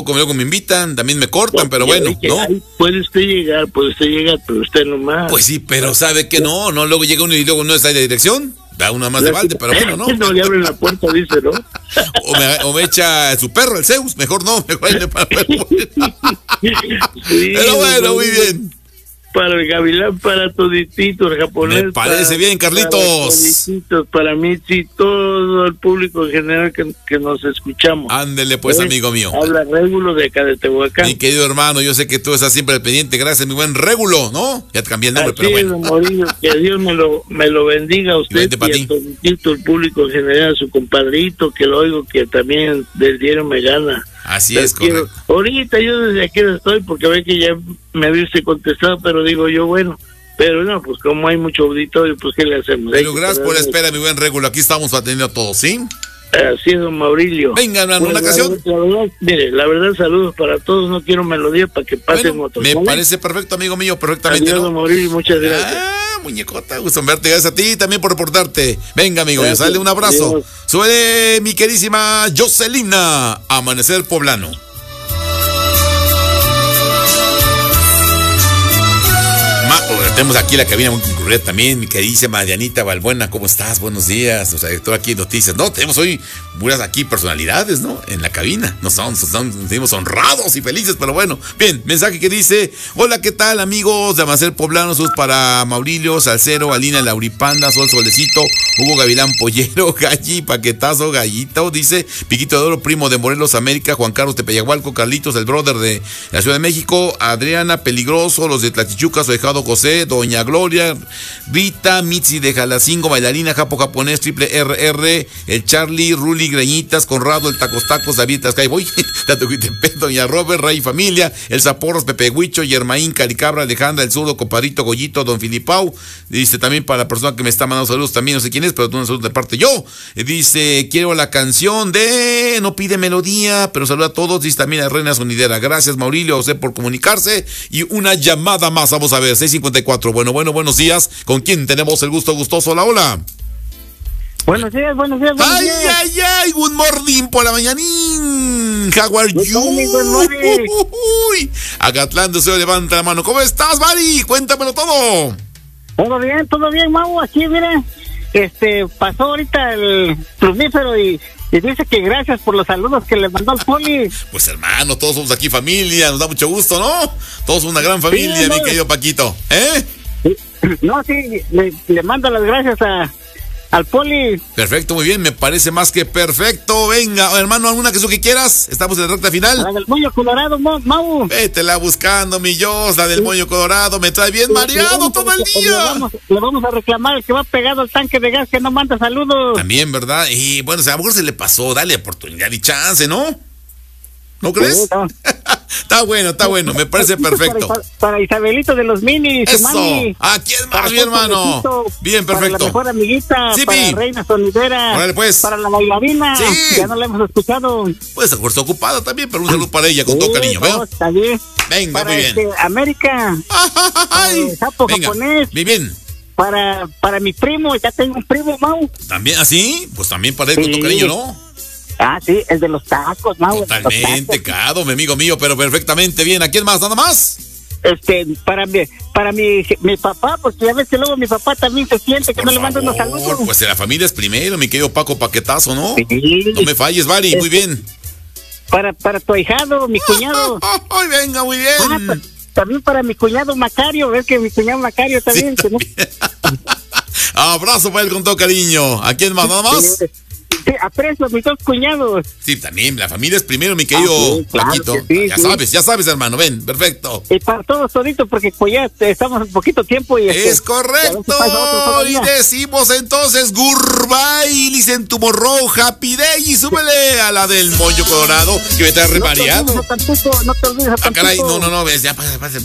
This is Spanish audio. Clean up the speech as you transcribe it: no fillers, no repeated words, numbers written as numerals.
tampoco luego me invitan, también me cortan, pero bueno, ¿no? Puede usted llegar, pero usted nomás. Pues sí, pero sabe que no, luego llega uno y luego no está en la dirección. Da una más de balde, pero bueno, ¿no? No le abren la puerta, dice, ¿no? O me echa su perro, el Zeus, mejor no, mejor el para perro. Sí, pero bueno, muy bien. Para el gavilán, para todititos, japonés. Me parece bien, Carlitos. Para mí, sí, todo el público en general que nos escuchamos. Ándele pues, amigo mío. Habla Régulo de acá de Tehuacán. Mi querido hermano, yo sé que tú estás siempre al pendiente. Gracias, mi buen Régulo, ¿no? Ya te cambié el nombre, así pero bueno. Es, Morillo, que Dios me lo bendiga a usted y a toditito el público en general, a su compadrito, que lo oigo, que también del diario me gana. Así es, correcto. Ahorita yo desde aquí estoy, porque ve que ya me habíase contestado, pero digo yo, bueno, pero no, pues como hay mucho auditorio, pues ¿qué le hacemos? Pero gracias por la espera, mi buen Régulo, aquí estamos atendiendo a todos, ¿sí? Así es, don Maurilio. Venga, hermano, una canción. La verdad, saludos para todos, no quiero melodía para que pasen otros. Me parece perfecto, amigo mío, perfectamente. Adiós, don Maurilio, muchas gracias. Muñecota, gusto en verte, gracias a ti también por reportarte. Venga, amigo mío, sale un abrazo. Adiós. Sube mi queridísima Jocelina, Amanecer Poblano. Tenemos aquí la cabina muy concurrida también, mi queridísima Dianita Balbuena, ¿cómo estás? Buenos días, nuestra directora aquí en Noticias. No, tenemos hoy buenas aquí personalidades, ¿no? En la cabina, nos sentimos honrados y felices, pero bueno. Bien, mensaje que dice: hola, ¿qué tal, amigos de Amanecer Poblano? Sus para Maurilio, Salcero, Alina Lauripanda, Sol Solecito, Hugo Gavilán Pollero, Galli, Paquetazo, Gallito, dice Piquito de Oro, Primo de Morelos, América, Juan Carlos Tepeyagualco, Carlitos, el brother de la Ciudad de México, Adriana Peligroso, los de Tlatichuca, su dejado José, Doña Gloria, Rita, Mitzi de Jalacingo, Bailarina, Japo Japonés, Triple RR, el Charlie, Ruli Greñitas, Conrado, el Tacos Tacos, David Tascayboy, Tatuquitepec, Doña Robert, Rey Familia, el Zaporros, Pepe Huicho, Yermaín, Caricabra, Alejandra, el Zurdo, Compadrito, Goyito, Don Filipao, dice también para la persona que me está mandando saludos, también no sé quién es, pero un saludo de parte yo, dice, quiero la canción de, no pide melodía, pero saluda a todos, dice también a Reina Sonidera, gracias Maurilio, a usted por comunicarse, y una llamada más, vamos a ver, 654. Bueno, buenos días. ¿Con quién tenemos el gusto gustoso? Hola. Buenos días. Ay, good morning por la mañanín. How are you? Agatlán, deseo, levanta la mano. ¿Cómo estás, Mari? Cuéntamelo todo. Todo bien, Mau. Aquí, mire, pasó ahorita el plumífero y dice que gracias por los saludos que le mandó al Poli. Pues hermano, todos somos aquí familia, nos da mucho gusto, ¿no? Todos una gran familia, sí, mi querido Paquito, ¿eh? No, sí, le mando las gracias al Poli. Perfecto, muy bien, me parece más que perfecto. Venga, hermano, ¿alguna canción que quieras? Estamos en la recta final. La del Moño Colorado, Mau. Vétela buscando, mi Jos, la del Moño Colorado, me trae bien mareado todo el día. Le vamos a reclamar al que va pegado al tanque de gas que no manda saludos. También, ¿verdad? Y bueno, a lo mejor se le pasó, dale oportunidad y chance, ¿no? ¿No crees? No. Está bueno, me parece perfecto. Para Isabelito de los Minis. Eso. Mami. ¿A quién más, mi hermano? Bien, perfecto. Para la mejor amiguita, sí, para Reina Sonidera. Órale, pues. Para la bailarina. Sí. Ya no la hemos escuchado. Pues a lo mejor está ocupada también, pero un saludo para ella con todo cariño, ¿veo? Está bien. Venga, para muy bien. América. Japo Japonés. Bien. Para mi primo, ya tengo un primo, Mau. ¿También así? Pues también para él con todo cariño, ¿no? Sí, el de los tacos, Mau. Totalmente, Cado, mi amigo mío, pero perfectamente bien. ¿A quién más? ¿Nada más? Para mi papá, porque ya ves que luego mi papá también se siente que no le mandan los saludos. Pues la familia es primero, mi querido Paco Paquetazo, ¿no? Sí. No me falles, Vari, muy bien. Para tu ahijado, mi cuñado. ¡Ay, venga, muy bien! También para mi cuñado Macario, ves que mi cuñado Macario también. Sí, también. Abrazo para él con todo cariño. ¿A quién más? ¿Nada más? Sí, aprecio a mis dos cuñados. Sí, también, la familia es primero, mi querido Paquito. Sí, ya sabes, hermano, ven, perfecto. Y para todos toditos, porque pues ya estamos en poquito tiempo y es correcto. Y decimos entonces, goodbye, listen tomorrow, happy day, y súbele a la del Moño Colorado, que me está repareado. No te olvides a caray, no, ya pasa.